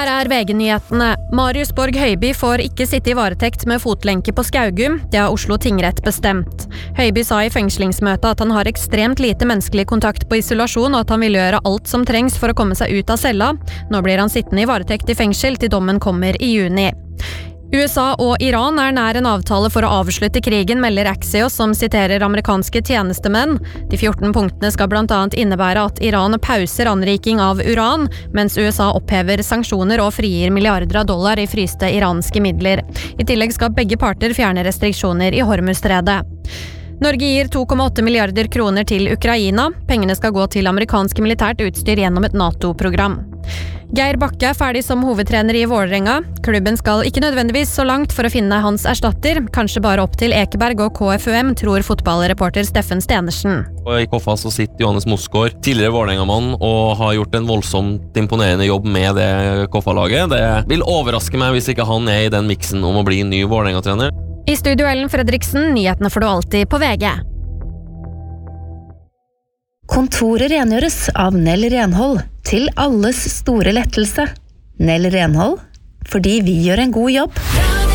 Her VG-nyhetene. Marius Borg Høiby får ikke sitte i varetekt med fotlenke på Skaugum. Det har Oslo tingrett bestemt. Høiby sa i fengslingsmøtet at han har ekstremt lite menneskelig kontakt på isolasjon, og at han vil gjøre alt som trengs for å komme seg ut av cella. Nå blir han sittende i varetekt i fengsel til dommen kommer i juni. USA og Iran nær en avtale for å avslutte krigen, melder Axios, som siterer amerikanske tjenestemenn. De 14 punktene skal blant annet innebære at Iran pauser anriking av uran, mens USA opphever sanksjoner og frigir milliarder av dollar i fryste iranske midler. I tillegg skal begge parter fjerne restriksjoner i Hormuzstredet. Norge gir 2,8 milliarder kroner til Ukraina. Pengene skal gå til amerikansk militært utstyr gjennom et NATO-program. Geir Bakke ferdig som hovedtrener i Vålerenga. Klubben skal ikke nødvendigvis så langt for å finne hans erstatter, kanskje bare opp til Ekeberg og KFUM, tror fotballreporter Steffen Stenersen. I Koffa så sitter Johannes Mosgaard, tidligere Vålerenga-mann, og har gjort en voldsomt imponerende jobb med det Koffa-laget. Det vil overraske meg hvis ikke han i den miksen om å bli ny Vålerenga-trener. I studio Ellen Fredriksen, nyhetene får du alltid på VG. Kontoret rengjøres av Nell Renhold, til alles store lettelse. Nell Renhold, fordi vi gjør en god jobb.